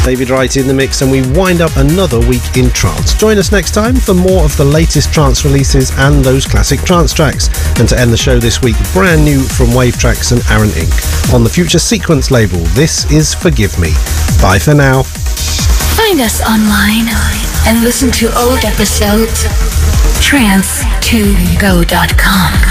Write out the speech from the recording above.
David Wright in the mix, and we wind up another week in trance. Join us next time for more of the latest trance releases and those classic trance tracks. And to end the show this week, brand new from Wave Tracks and Aaron Inc. on the Future Sequence label, this is Forgive Me. Bye for now. Find us online and listen to old episodes. trance2go.com